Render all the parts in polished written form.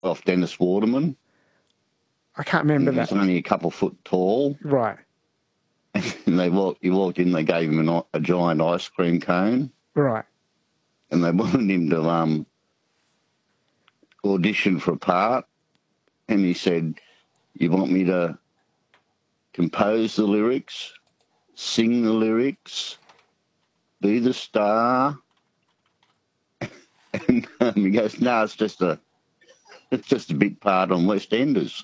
off Dennis Waterman. I can't remember He was that. only a couple foot tall. Right. And he walked in, they gave him a giant ice cream cone. Right. And they wanted him to audition for a part. And he said, you want me to compose the lyrics, sing the lyrics, be the star? And he goes, no, it's just a big part on West Enders.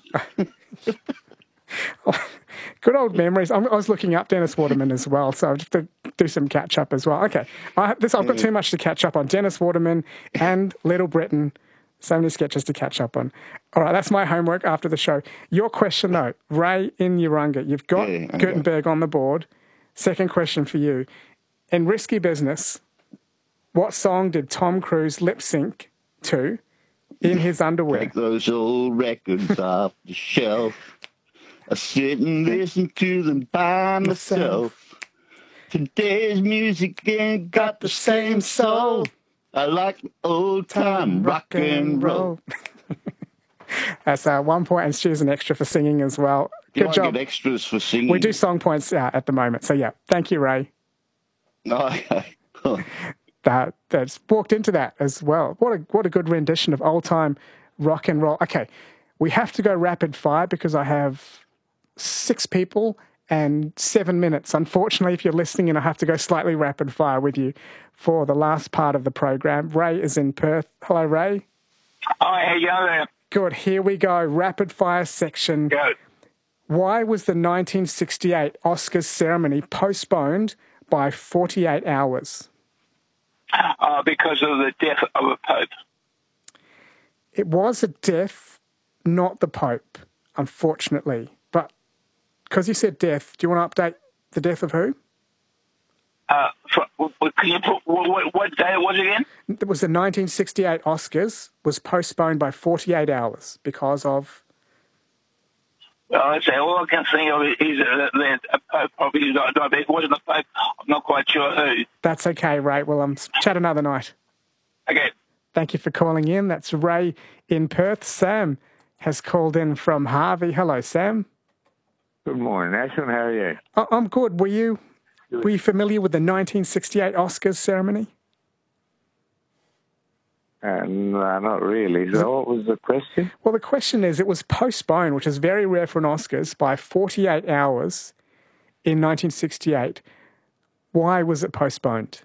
Good old memories. I was looking up Dennis Waterman as well, so I have to do some catch up as well. Okay, I've got too much to catch up on. Dennis Waterman and Little Britain. So many sketches to catch up on. All right, that's my homework after the show. Your question, though, Ray in Urunga. You've got Gutenberg on the board. Second question for you. In Risky Business, what song did Tom Cruise lip sync to in his underwear? Take those old records off the shelf. I sit and listen to them by myself. Today's music ain't got the same soul. I like old-time rock and roll. That's 1 point, and Stu's an extra for singing as well. Good job. Get extras for singing? We do song points at the moment. So, yeah, thank you, Ray. Okay. That's walked into that as well. What a good rendition of old-time rock and roll. Okay, we have to go rapid fire because I have 6 people and 7 minutes. Unfortunately, if you're listening, and I have to go slightly rapid fire with you for the last part of the program. Ray is in Perth. Hello, Ray. Hi, how you going? Good. Here we go. Rapid fire section. Go. Why was the 1968 Oscars ceremony postponed by 48 hours? Because of the death of a pope. It was a death, not the Pope, unfortunately. But because you said death, do you want to update the death of who? Can you put what day it was again? It was the 1968 Oscars was postponed by 48 hours because of... I say all I can think of is that a pope probably died, but it wasn't a pope. I'm not quite sure who. That's okay, Ray. Well, chat another night. Okay. Thank you for calling in. That's Ray in Perth. Sam has called in from Harvey. Hello, Sam. Good morning, Ashton. How are you? I'm good. Were you familiar with the 1968 Oscars ceremony? No, not really. So what was the question? Well, the question is, it was postponed, which is very rare for an Oscars, by 48 hours in 1968. Why was it postponed?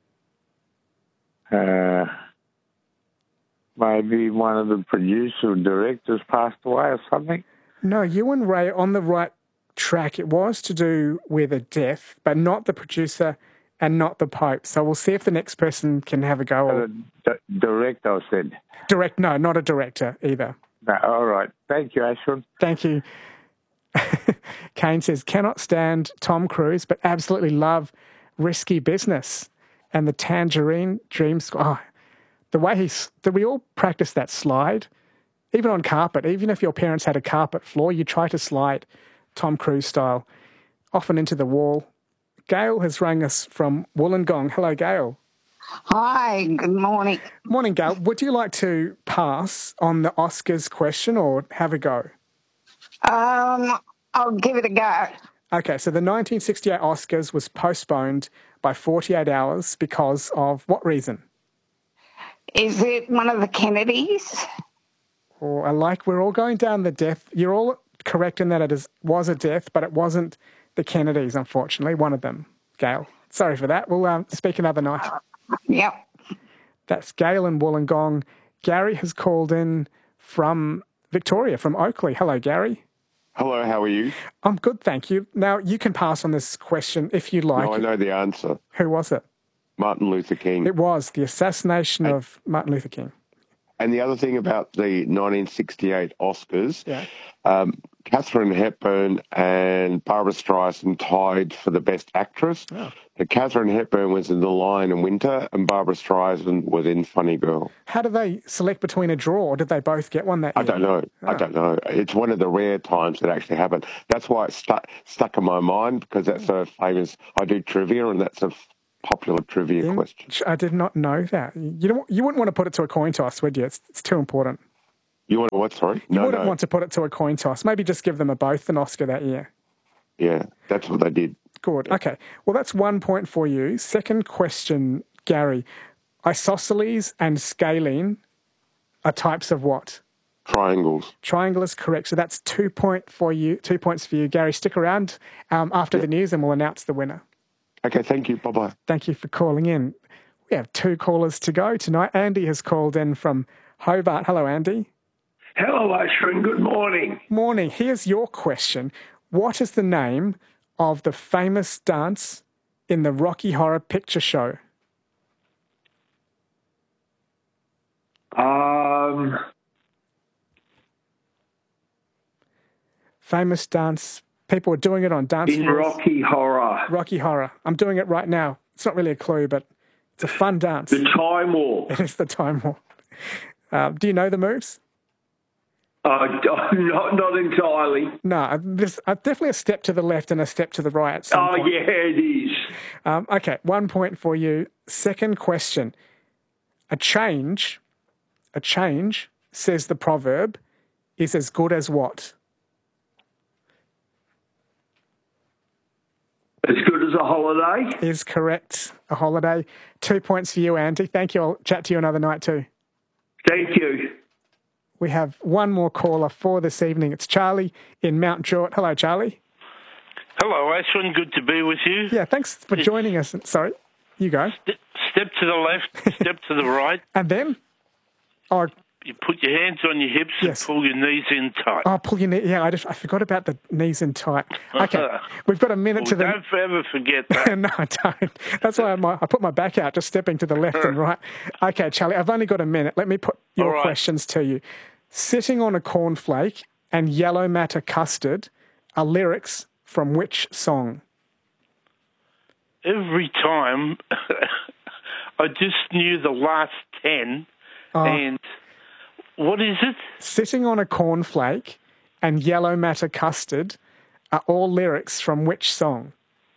Maybe one of the producer or directors passed away or something? No, you and Ray are on the right track. It was to do with a death, but not the producer and not the Pope. So we'll see if the next person can have a go. Director, I said. No, not a director either. No, all right. Thank you, Ashton. Thank you. Kane says, cannot stand Tom Cruise, but absolutely love Risky Business and the Tangerine Dream Squad. The way we all practice that slide, even on carpet. Even if your parents had a carpet floor, you try to slide Tom Cruise style, often into the wall. Gail has rang us from Wollongong. Hello, Gail. Hi, good morning. Morning, Gail. Would you like to pass on the Oscars question or have a go? I'll give it a go. Okay, so the 1968 Oscars was postponed by 48 hours because of what reason? Is it one of the Kennedys? Oh, we're all going down the death. You're all correct in that it was a death, but it wasn't the Kennedys, unfortunately, one of them. Gail, sorry for that. We'll speak another night. Yep. That's Gail in Wollongong. Gary has called in from Victoria, from Oakley. Hello, Gary. Hello, how are you? I'm good, thank you. Now, you can pass on this question if you like. No, I know the answer. Who was it? Martin Luther King. It was the assassination of Martin Luther King. And the other thing about the 1968 Oscars, Katharine Hepburn and Barbara Streisand tied for the Best Actress. Oh. Katharine Hepburn was in The Lion in Winter and Barbara Streisand was in Funny Girl. How do they select between a draw, or did they both get one that year? I don't know. Oh. I don't know. It's one of the rare times that actually happened. That's why it stuck in my mind, because that's a famous... I do trivia, and that's a popular trivia question. I did not know that. You wouldn't want to put it to a coin toss, would you? It's too important. You want what, sorry? You wouldn't want to put it to a coin toss. Maybe just give them both an Oscar that year. Yeah, that's what they did. Good. Okay. Well, that's 1 point for you. Second question, Gary. Isosceles and scalene are types of what? Triangles. Triangle is correct. So that's 2 points for you. Gary, stick around after the news and we'll announce the winner. Okay, thank you. Bye-bye. Thank you for calling in. We have 2 callers to go tonight. Andy has called in from Hobart. Hello, Andy. Hello, Ashwin. Good morning. Morning. Here's your question. What is the name of the famous dance in the Rocky Horror Picture Show? Famous dance. People were doing it on dance in floors. Rocky Horror. Rocky Horror. I'm doing it right now. It's not really a clue, but it's a fun dance. The Time War. It is the Time War. Do you know the moves? Not entirely. No, there's definitely a step to the left and a step to the right at some point. Yeah, it is. Okay, 1 point for you. Second question. A change, says the proverb, is as good as what? As good as a holiday? Is correct. A holiday. 2 points for you, Andy. Thank you. I'll chat to you another night too. Thank you. We have one more caller for this evening. It's Charlie in Mount Druitt. Hello, Charlie. Hello, Ashwin. Good to be with you. Yeah, thanks for joining us. Sorry, you go. Step to the left, step to the right. And then? You put your hands on your hips and pull your knees in tight. Oh, pull your knees. Yeah, I forgot about the knees in tight. Okay, we've got a minute to the... Don't ever forget that. No, I don't. That's why I put my back out, just stepping to the left and right. Okay, Charlie, I've only got a minute. Let me put your questions to you. Sitting on a cornflake and yellow matter custard are lyrics from which song? Every time, I just knew the last 10, and what is it? Sitting on a cornflake and yellow matter custard are all lyrics from which song?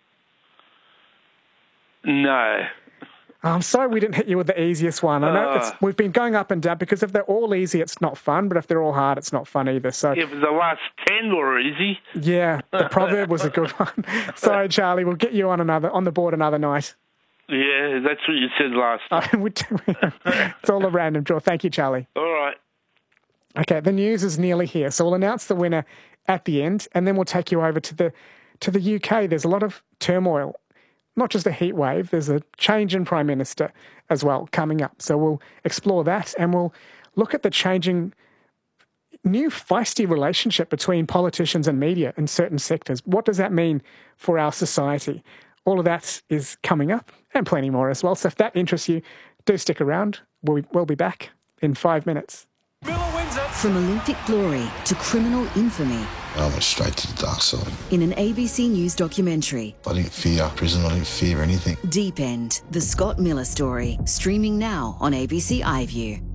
No. I'm sorry we didn't hit you with the easiest one. I know we've been going up and down because if they're all easy, it's not fun. But if they're all hard, it's not fun either. So yeah, but the last 10 were easy. Yeah, the proverb was a good one. Sorry, Charlie. We'll get you on the board another night. Yeah, that's what you said last time. It's all a random draw. Thank you, Charlie. All right. Okay, the news is nearly here, so we'll announce the winner at the end, and then we'll take you over to the UK. There's a lot of turmoil. Not just a heat wave, there's a change in Prime Minister as well coming up. So we'll explore that and we'll look at the changing new feisty relationship between politicians and media in certain sectors. What does that mean for our society? All of that is coming up and plenty more as well. So if that interests you, do stick around. We'll be back in 5 minutes. From Olympic glory to criminal infamy. I went straight to the dark side. In an ABC News documentary. I didn't fear prison, I didn't fear anything. Deep End, the Scott Miller story. Streaming now on ABC iView.